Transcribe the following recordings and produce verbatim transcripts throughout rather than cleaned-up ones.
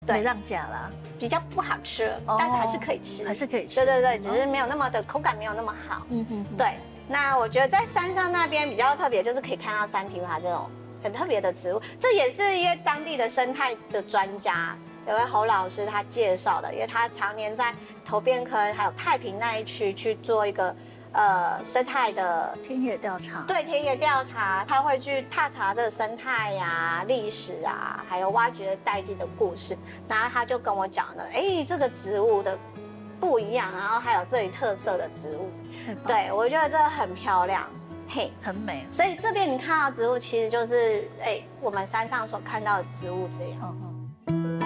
没让假啦， 比较不好吃，但是还是可以吃， 还是可以吃。 对对对，只是没有那么的口感没有那么好。嗯哼，对。那我觉得在山上那边比较特别，就是可以看到山枇杷这种很特别的植物，这也是因为当地的生态的专家有位侯老师他介绍的，因为他常年在头汴坑还有太平那一区去做一个呃生态的田野调查。 对，田野调查，他会去踏查这个生态呀、历史啊，还有挖掘代际的故事。然后他就跟我讲了，哎，这个植物的不一样，然后还有这里特色的植物，对我觉得这很漂亮。嘿， 很美。 所以这边你看到的植物，其实就是哎，我们山上所看到的植物这样。嗯嗯。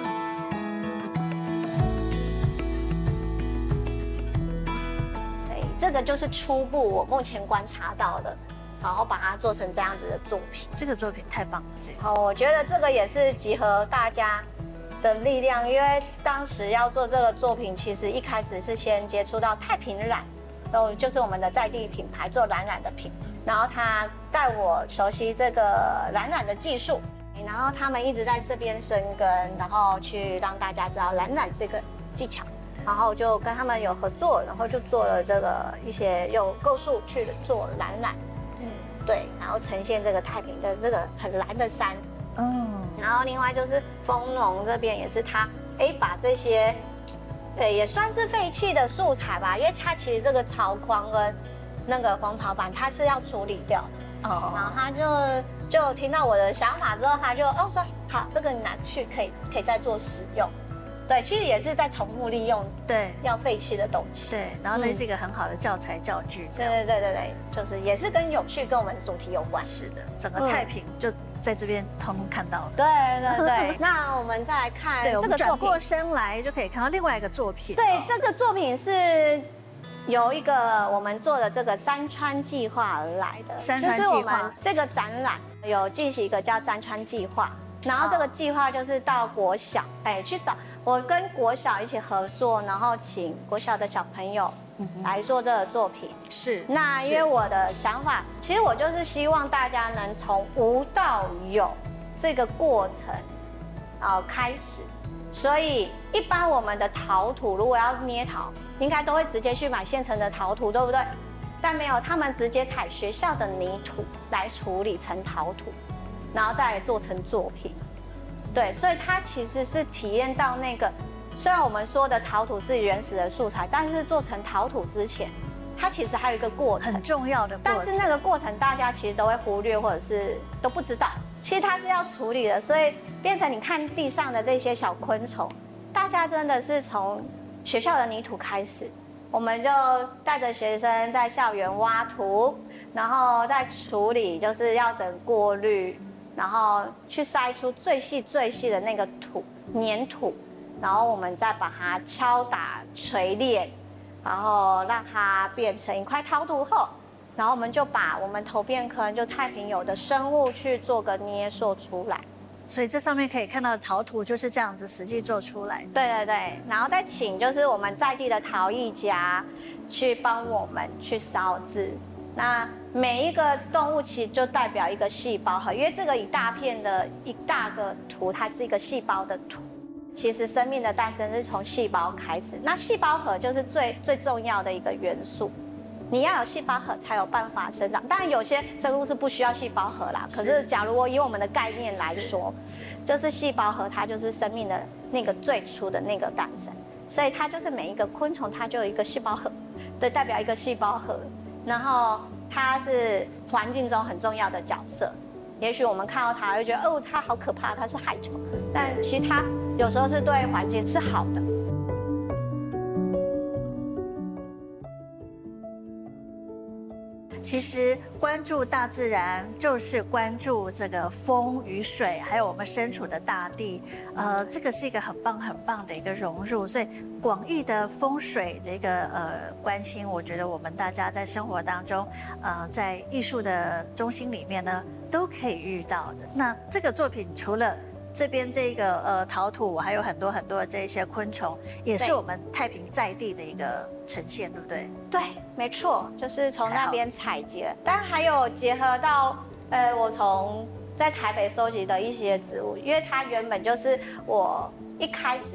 所以这个就是初步我目前观察到的，然后把它做成这样子的作品。 这个作品太棒了。 好，我觉得这个也是集合大家的力量，因为当时要做这个作品，其实一开始是先接触到太平染。然后就是我们的在地品牌做染染的品，然后他带我熟悉这个染染的技术，然后他们一直在这边生根，然后去让大家知道染染这个技巧，然后就跟他们有合作，然后就做了这个一些用构树去做染染，对对，然后呈现这个太平的这个很蓝的山，嗯，然后另外就是丰农这边也是他哎把这些。对，也算是废弃的素材吧，因为它其实这个槽框跟那个蜂巢板它是要处理掉的。哦。然后他就就听到我的想法之后，他就哦说好，这个你拿去可以可以再做使用。对，其实也是在重复利用对要废弃的东西。 对，然后这是一个很好的教材教具。 对对对对对，就是也是跟永续跟我们的主题有关。 是的，整个太平就。在这边通通看到了。 对对对，那我们再来看这个转过身来就可以看到另外一个作品。 对，这个作品是由一个我们做的这个山川计划而来的。 山川计划。就是我们这个展览有进行一个叫山川计划，然后这个计划就是到国小，哎，去找我跟国小一起合作，然后请国小的小朋友。来做这个作品是那，因为我的想法，其实我就是希望大家能从无到有这个过程啊开始。所以一般我们的陶土如果要捏陶，应该都会直接去买现成的陶土，对不对？但没有，他们直接采学校的泥土来处理成陶土，然后再做成作品。对，所以它其实是体验到那个。虽然我们说的陶土是原始的素材，但是做成陶土之前，它其实还有一个过程， 很重要的过程。 但是那个过程大家其实都会忽略，或者是都不知道。其实它是要处理的，所以变成你看地上的这些小昆虫，大家真的是从学校的泥土开始，我们就带着学生在校园挖土，然后再处理，就是要整过滤，然后去筛出最细最细的那个土粘土。然后我们再把它敲打锤炼，然后让它变成一块陶土后，然后我们就把我们头汴坑就太平有的生物去做个捏塑出来。 所以这上面可以看到的陶土就是这样子实际做出来的。 对对对，然后再请就是我们在地的陶艺家去帮我们去烧制。那每一个动物其实就代表一个细胞核，因为这个一大片的一大个图，它是一个细胞的图。其实生命的诞生是从细胞开始，那细胞核就是最最重要的一个元素。你要有细胞核才有办法生长。当然有些生物是不需要细胞核啦，可是假如我以我们的概念来说，就是细胞核它就是生命的那个最初的那个诞生，所以它就是每一个昆虫它就有一个细胞核，对，代表一个细胞核，然后它是环境中很重要的角色。也许我们看到它会觉得哦，它好可怕，它是害虫，但其实它有时候是对环境是好的。 其实关注大自然，就是关注这个风与水，还有我们身处的大地。呃，这个是一个很棒很棒的一个融入，所以广义的风水的一个呃关心，我觉得我们大家在生活当中，呃，在艺术的中心里面呢，都可以遇到的。那这个作品除了这边这个呃陶土，还有很多很多的这些昆虫，也是我们太平在地的一个呈现，对不对？ 对，没错，就是从那边采集，但还有结合到呃，我从在台北收集的一些植物，因为它原本就是我一开始